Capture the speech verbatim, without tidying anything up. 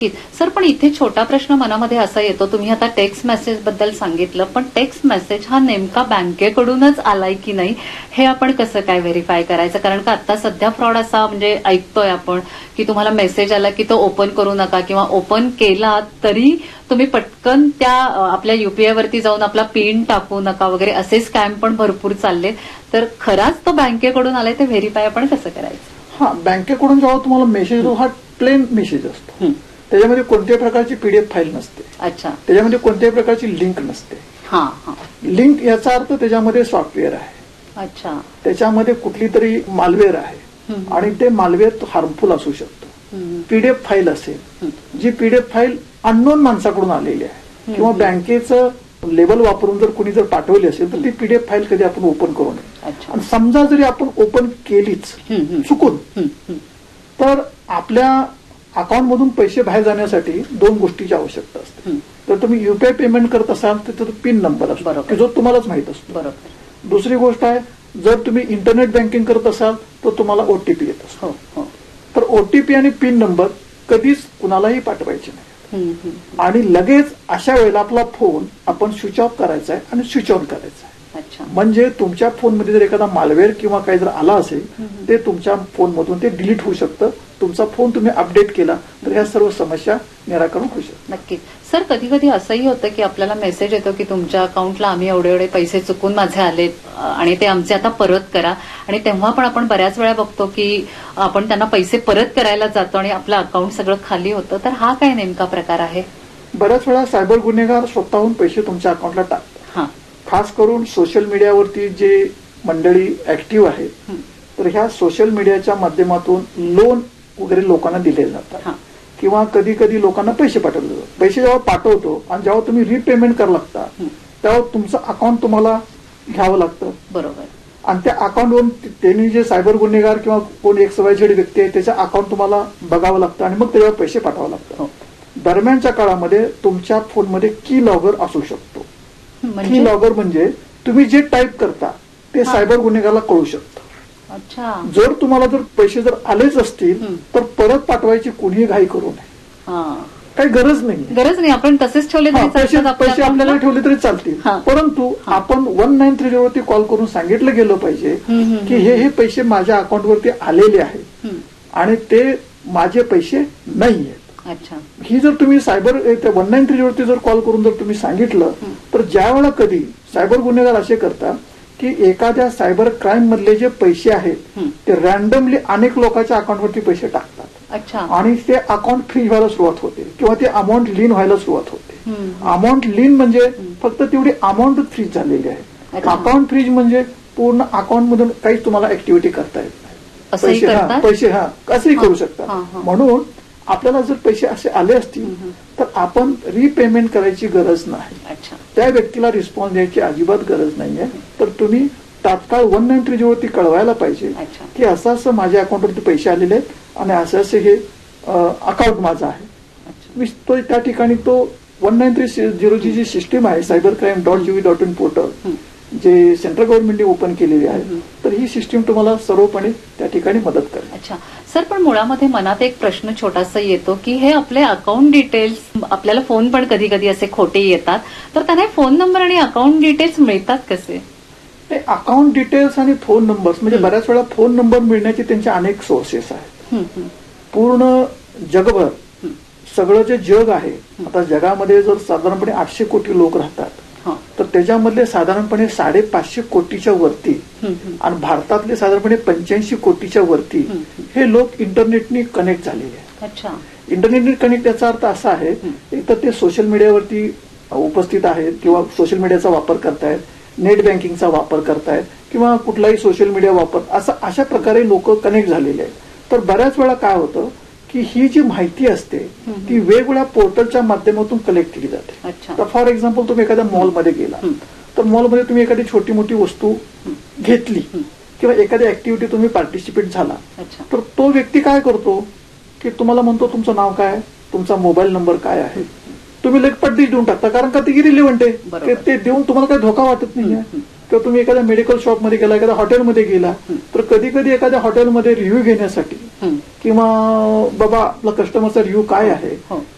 Sir, पण इथे छोटा प्रश्न मनामध्ये असा येतो, तुम्ही आता टेक्स्ट मेसेज बद्दल सांगितलं, पण टेक्स्ट मेसेज हा नेमका बँकेकडूनच आलाय की नाही हे आपण कसं काय व्हेरीफाय करायचं? कारण का आता सध्या फ्रॉड असा म्हणजे ऐकतोय आपण की तुम्हाला मेसेज आला की तो ओपन करू नका किंवा ओपन केला तरी तुम्ही पटकन त्या आपल्या युपीआय वरती जाऊन आपला पिन टाकू नका वगैरे असे स्कॅम पण भरपूर चालले. तर खराच तो बँकेकडून आलाय ते व्हेरीफाय आपण कसं करायचं? हा, बँकेकडून जेव्हा तुम्हाला मेसेज येतो हा प्लेन मेसेज असतो, त्याच्यामध्ये कोणत्याही प्रकारची पीडीएफ फाईल नसते. अच्छा. त्याच्यामध्ये कोणत्याही प्रकारची लिंक नसते. हा हा. लिंक याचा अर्थ त्याच्यामध्ये सॉफ्टवेअर आहे. अच्छा. त्याच्यामध्ये कुठली तरी मालवेअर आहे आणि ते मालवेअर हार्मफुल असू शकतो. पीडीएफ फाईल असेल, जी पीडीएफ फाईल अननोन माणसाकडून आलेली आहे किंवा बँकेचं लेबल वापरून जर कोणी जर पाठवली असेल तर ती पीडीएफ फाईल कधी आपण ओपन करू नये. आणि समजा जरी आपण ओपन केलीच चुकून, तर आपल्या अकाउंटमधून पैसे बाहेर जाण्यासाठी दोन गोष्टीची आवश्यकता असते. तर तुम्ही युपीआय पेमेंट करत असाल तर त्याचा पिन नंबर असतो की जो तुम्हालाच माहित असतो. बरोबर. दुसरी गोष्ट आहे, जर तुम्ही इंटरनेट बँकिंग करत असाल तर तुम्हाला ओटीपी येत असतो. तर ओटीपी आणि पिन नंबर कधीच कुणालाही पाठवायचे नाही. आणि लगेच अशा वेळेला आपला फोन आपण स्विच ऑफ करायचा आहे आणि स्विच ऑन करायचा आहे. म्हणजे तुमच्या फोनमध्ये जर एखादा मालवेअर किंवा काही जर आला असेल ते तुमच्या फोनमधून ते डिलीट होऊ शकतं. तुमचा फोन तुम्ही अपडेट केला तर ह्या सर्व समस्या निराकरण होऊ शकतात. नक्कीच. सर, कधी कधी असंही होतं की आपल्याला मेसेज येतो की तुमच्या अकाउंटला आम्ही एवढे एवढे पैसे चुकून माझे आलेत आणि ते आमचे आता परत करा. आणि तेव्हा पण आपण बऱ्याच वेळा बघतो की आपण त्यांना पैसे परत करायला जातो आणि आपलं अकाउंट सगळं खाली होतं. तर हा काय नेमका प्रकार आहे? बऱ्याच वेळा सायबर गुन्हेगार स्वतःहून पैसे तुमच्या अकाउंटला टाकतात. हा. खास करून सोशल मीडियावरती जे मंडळी ऍक्टिव्ह आहेत तर ह्या सोशल मीडियाच्या माध्यमातून लोन वगैरे लोकांना दिले जातात किंवा कधी कधी लोकांना पैसे पाठवले जातात. पैसे जेव्हा पाठवतो आणि जेव्हा तुम्ही रिपेमेंट करायला लागता तेव्हा तुमचं अकाउंट तुम्हाला घ्यावं लागतं. बरोबर. आणि त्या अकाउंटवरून त्यांनी जे सायबर गुन्हेगार किंवा कोण एक सवयछेड व्यक्ती आहे त्याचं अकाउंट तुम्हाला बघावं लागतं आणि मग त्याच्यावर पैसे पाठवावं लागतं. दरम्यानच्या काळामध्ये तुमच्या फोनमध्ये की लॉगर असू शकतो. की लॉगर म्हणजे तुम्ही जे टाईप करता ते सायबर गुन्हेगाराला कळू शकतं. अच्छा. जर तुम्हाला जर पैसे जर आलेच असतील तर परत पाठवायची कोणीही घाई करू नये. काही गरज नाही. गरज नाही. आपण तसेच ठेवले तरी पैसे पैसे आपल्याला ठेवले तरी चालतील. परंतु आपण वन नाईन थ्री झिरोवरती कॉल करून सांगितलं गेलं पाहिजे की हे हे पैसे माझ्या अकाउंटवरती आलेले आहेत आणि ते माझे पैसे नाहीयेत. अच्छा. ही जर तुम्ही सायबर वन नाईन थ्री वरती जर कॉल करून जर तुम्ही सांगितलं तर ज्या वेळेला कधी सायबर गुन्हेगार असे करतात की एखाद्या सायबर क्राईम मधले जे पैसे आहेत ते रॅन्डमली अनेक लोकांच्या अकाउंटवरती पैसे टाकतात. अच्छा. आणि ते अकाउंट फ्रीज व्हायला सुरुवात होते किंवा ते अमाऊंट लीन व्हायला सुरुवात होते. अमाऊंट लीन म्हणजे फक्त तेवढी अमाऊंट फ्रीज झालेली आहे. अकाउंट फ्रीज म्हणजे पूर्ण अकाउंट मधून काहीच तुम्हाला ऍक्टिव्हिटी करता येत नाही. पैसे हा पैसे हा कसंही करू शकता. म्हणून आपल्याला जर पैसे असे आले असतील तर आपण रिपेमेंट करायची गरज नाही. त्या व्यक्तीला रिस्पॉन्स द्यायची अजिबात गरज नाहीये. तर तुम्ही तात्काळ वन नाईन थ्री वरती कळवायला पाहिजे की असं असं माझ्या अकाउंटवरती पैसे आलेले आहेत आणि असं असं हे अकाउंट माझं आहे. तो त्या ठिकाणी तो वन नाईन थ्री झिरोची जी सिस्टीम आहे cyber crime dot G O V dot in portal जे सेंट्रल गव्हर्नमेंटने ओपन केलेली आहे तर ही सिस्टीम तुम्हाला सर्वपणे त्या ठिकाणी मदत करेल. अच्छा. सर, पण मुळामध्ये मनात एक प्रश्न छोटासा येतो की हे आपले अकाउंट डिटेल्स आपल्याला फोन पण कधी कधी असे खोटे येतात तर त्यांना फोन नंबर आणि अकाउंट डिटेल्स मिळतात कसे? अकाउंट डिटेल्स आणि फोन नंबर्स म्हणजे बऱ्याच वेळा फोन नंबर मिळण्याचे त्यांचे अनेक सोर्सेस आहेत. पूर्ण जगभर सगळं जे जग आहे आता जगामध्ये जर साधारणपणे आठशे कोटी लोक राहतात तर त्याच्यामधले साधारणपणे साडेपाचशे कोटीच्या वरती आणि भारतातले साधारणपणे पंच्याऐंशी कोटीच्या वरती हे लोक इंटरनेटनी कनेक्ट झालेले आहेत. इंटरनेटनी कनेक्ट याचा अर्थ असा आहे एक तर ते सोशल मीडियावरती उपस्थित आहेत किंवा सोशल मीडियाचा वापर करतायत, नेट बँकिंगचा वापर करतायत किंवा कुठलाही सोशल मीडिया वापर असं अशा प्रकारे लोक कनेक्ट झालेले आहेत. तर बऱ्याच वेळा काय होतं की ही जी माहिती असते ती वेगवेगळ्या पोर्टलच्या माध्यमातून कलेक्ट केली जाते. तर फॉर एक्झाम्पल तुम्ही एखाद्या मॉलमध्ये गेला तर मॉलमध्ये तुम्ही एखादी छोटी मोठी वस्तू घेतली किंवा एखाद्या ऍक्टिव्हिटी तुम्ही पार्टिसिपेट झाला तर तो व्यक्ती काय करतो की तुम्हाला म्हणतो तुमचं नाव काय, तुमचा मोबाईल नंबर काय आहे, तुम्ही लगेच पट्टी देऊन टाकता कारण का ते रिलेव्हंट आहे. ते देऊन तुम्हाला काही धोका वाटत नाहीये. किंवा तुम्ही एखाद्या मेडिकल शॉपमध्ये गेला, एखाद्या हॉटेलमध्ये गेला तर कधी कधी एखाद्या हॉटेलमध्ये रिव्ह्यू घेण्यासाठी किंवा बाबा आपला कस्टमरचा रिव्ह्यू काय आहे